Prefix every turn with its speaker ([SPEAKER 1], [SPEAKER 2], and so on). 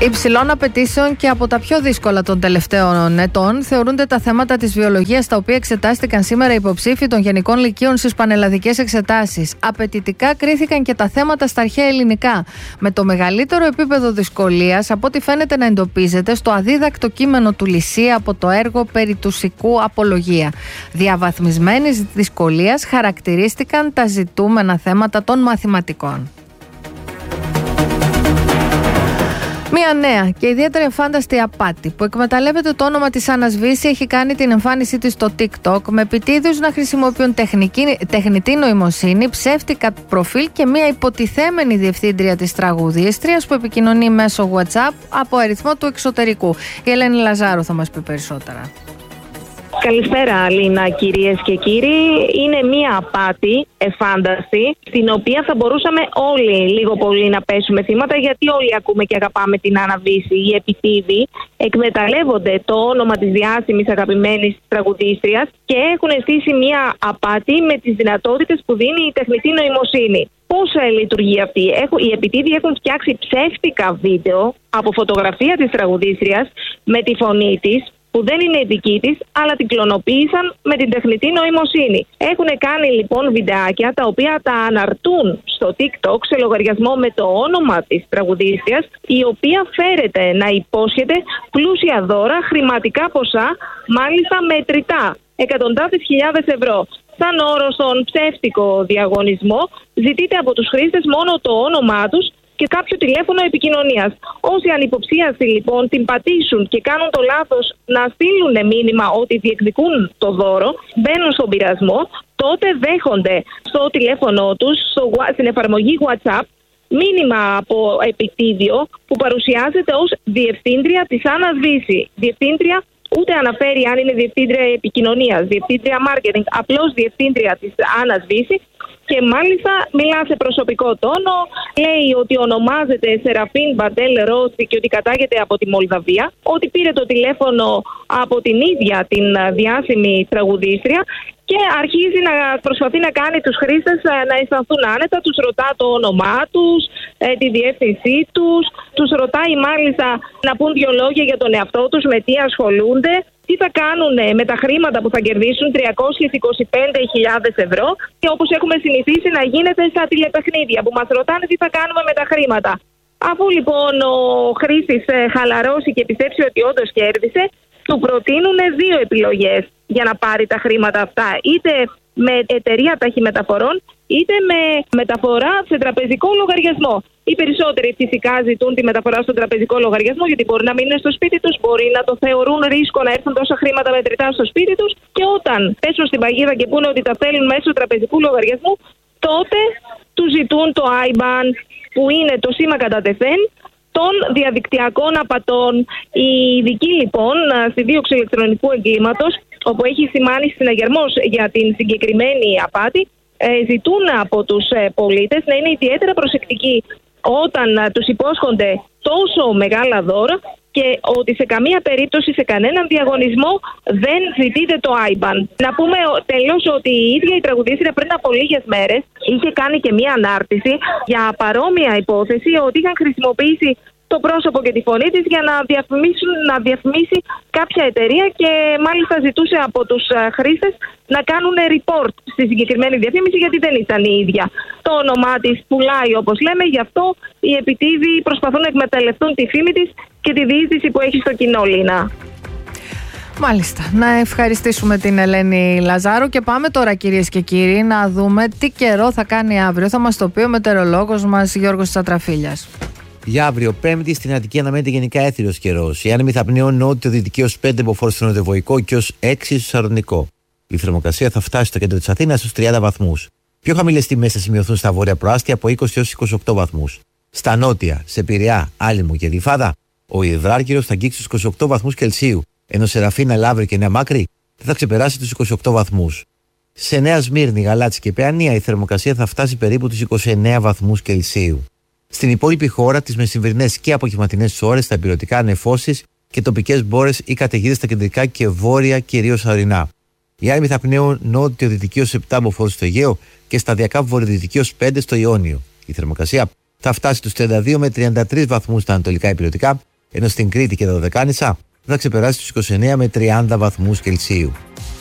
[SPEAKER 1] Υψηλών απαιτήσεων και από τα πιο δύσκολα των τελευταίων ετών θεωρούνται τα θέματα της βιολογίας, τα οποία εξετάστηκαν σήμερα υποψήφοι των Γενικών Λυκείων στις πανελλαδικές εξετάσεις. Απαιτητικά κρίθηκαν και τα θέματα στα αρχαία ελληνικά, με το μεγαλύτερο επίπεδο δυσκολίας από ό,τι φαίνεται να εντοπίζεται στο αδίδακτο κείμενο του Λυσία από το έργο περί του Σικού Απολογία. Διαβαθμισμένης δυσκολίας χαρακτηρίστηκαν τα ζητούμενα θέματα των μαθηματικών. Μια νέα και ιδιαίτερα εφάνταστη απάτη που εκμεταλλεύεται το όνομα της Άννας Βύση έχει κάνει την εμφάνισή της στο TikTok με επιτίδιους να χρησιμοποιούν τεχνητή νοημοσύνη, ψεύτικα προφίλ και μια υποτιθέμενη διευθύντρια της τραγουδίστριας που επικοινωνεί μέσω WhatsApp από αριθμό του εξωτερικού. Η Ελένη Λαζάρου θα μας πει περισσότερα.
[SPEAKER 2] Καλησπέρα, Αλίνα, κυρίες και κύριοι. Είναι μία απάτη εφάνταστη, στην οποία θα μπορούσαμε όλοι λίγο πολύ να πέσουμε θύματα, γιατί όλοι ακούμε και αγαπάμε την Άννα Βύση. Οι επιτίδιοι εκμεταλλεύονται το όνομα της διάσημης αγαπημένης τραγουδίστριας και έχουν στήσει μία απάτη με τις δυνατότητες που δίνει η τεχνητή νοημοσύνη. Πώς λειτουργεί αυτή? Οι επιτίδιοι έχουν φτιάξει ψεύτικα βίντεο από φωτογραφία της τραγουδίστριας με τη φωνή της, που δεν είναι δική της, αλλά την κλωνοποίησαν με την τεχνητή νοημοσύνη. Έχουν κάνει λοιπόν βιντεάκια τα οποία τα αναρτούν στο TikTok σε λογαριασμό με το όνομα της τραγουδίστριας, η οποία φέρεται να υπόσχεται πλούσια δώρα, χρηματικά ποσά, μάλιστα μετρητά, εκατοντάδες χιλιάδες ευρώ. Σαν όρο στον ψεύτικο διαγωνισμό ζητείται από τους χρήστες μόνο το όνομά τους και κάποιο τηλέφωνο επικοινωνίας. Όσοι ανυποψίαστοι λοιπόν την πατήσουν και κάνουν το λάθος να στείλουν μήνυμα ότι διεκδικούν το δώρο, μπαίνουν στον πειρασμό, τότε δέχονται στο τηλέφωνο τους, στην εφαρμογή WhatsApp, μήνυμα από επιτίδιο που παρουσιάζεται ως διευθύντρια της Άννας Βύση. Διευθύντρια ούτε αναφέρει αν είναι διευθύντρια επικοινωνίας, διευθύντρια marketing, απλώς διευθύντρια της Άννας Βύση. Και μάλιστα μιλά σε προσωπικό τόνο, λέει ότι ονομάζεται Σεραφίν Μπαντέλ Ρώση και ότι κατάγεται από τη Μολδαβία, ότι πήρε το τηλέφωνο από την ίδια την διάσημη τραγουδίστρια και αρχίζει να προσπαθεί να κάνει τους χρήστες να αισθανθούν άνετα, τους ρωτά το όνομά τους, τη διεύθυνσή τους, τους ρωτάει μάλιστα να πούν δύο λόγια για τον εαυτό τους, με τι ασχολούνται, τι θα κάνουν με τα χρήματα που θα κερδίσουν, 325.000 ευρώ, και όπως έχουμε συνηθίσει να γίνεται στα τηλεπαιχνίδια που μας ρωτάνε τι θα κάνουμε με τα χρήματα. Αφού λοιπόν ο χρήστης χαλαρώσει και πιστέψει ότι όντως κέρδισε, του προτείνουν δύο επιλογές για να πάρει τα χρήματα αυτά, είτε με εταιρεία ταχυμεταφορών, είτε με μεταφορά σε τραπεζικό λογαριασμό. Οι περισσότεροι φυσικά ζητούν τη μεταφορά στον τραπεζικό λογαριασμό, γιατί μπορεί να μείνουν στο σπίτι τους, μπορεί να το θεωρούν ρίσκο να έρθουν τόσα χρήματα μετρητά στο σπίτι τους, και όταν πέσουν στην παγίδα και πούνε ότι τα θέλουν μέσω τραπεζικού λογαριασμού, τότε τους ζητούν το IBAN, που είναι το σήμα κατά τεθέν των διαδικτυακών απατών. Οι ειδικοί λοιπόν στη δίωξη ηλεκτρονικού εγκλήματος, όπου έχει σημάνει συναγερμός για την συγκεκριμένη απάτη, ζητούν από τους πολίτες να είναι ιδιαίτερα προσεκτικοί όταν τους υπόσχονται τόσο μεγάλα δώρα και ότι σε καμία περίπτωση, σε κανέναν διαγωνισμό δεν ζητείται το IBAN. Να πούμε τελώς ότι η ίδια η τραγουδίστρια πριν από λίγες μέρες είχε κάνει και μία ανάρτηση για παρόμοια υπόθεση, ότι είχαν χρησιμοποιήσει το πρόσωπο και τη φωνή της για να διαφημίσει κάποια εταιρεία, και μάλιστα ζητούσε από τους χρήστες να κάνουν report στη συγκεκριμένη διαφήμιση, γιατί δεν ήταν η ίδια. Το όνομά της πουλάει, όπως λέμε, γι' αυτό οι επιτίδιοι προσπαθούν να εκμεταλλευτούν τη φήμη της και τη διείσδυση που έχει στο κοινό, Λίνα.
[SPEAKER 1] Μάλιστα. Να ευχαριστήσουμε την Ελένη Λαζάρου και πάμε τώρα, κυρίες και κύριοι, να δούμε τι καιρό θα κάνει αύριο. Θα μας το πει ο μετεωρολόγος μας Γιώργος Τσατραφίλιας.
[SPEAKER 3] Για αύριο, Πέμπτη, στην Αττική αναμένεται γενικά έθριος καιρός. Η άνεμη θα πνέουν νότιο-δυτική ως 5 μποφόρ στο νοτιοβοϊκό και ως 6 στο σαρδονικό. Η θερμοκρασία θα φτάσει στο κέντρο της Αθήνας στους 30 βαθμούς. Πιο χαμηλές τιμές θα σημειωθούν στα βόρεια προάστια από 20 έως 28 βαθμούς. Στα νότια, σε Πειραιά, Άλυμο και Γλυφάδα, ο υδράργυρος θα αγγίξει στους 28 βαθμούς Κελσίου, ενώ Σεραφίνα, Λαύριο και Νέα Μάκρη δεν θα ξεπεράσει τους 28 βαθμούς. Σε Νέα Σμύρνη, Γαλάτσι και Παιανία η θερμοκρασία θα φτάσει περίπου τους 29 βαθμούς Κελσίου. Στην υπόλοιπη χώρα, τις μεσημβρινές και απογευματινές ώρες, θα υπηρετικά νεφώσεις και τοπικές μπόρες ή καταιγίδες στα κεντρικά και βόρεια, κυρίως ορεινά. Οι άνεμοι θα πνέουν νότιο-δυτική ως 7 μποφόρ στο Αιγαίο και σταδιακά βορειοδυτική ως 5 στο Ιόνιο. Η θερμοκρασία θα φτάσει τους 32 με 33 βαθμούς στα ανατολικά υπηρετικά ενώ στην Κρήτη και τα Δωδεκάνησα θα ξεπεράσει τους 29 με 30 βαθμούς Κελσίου.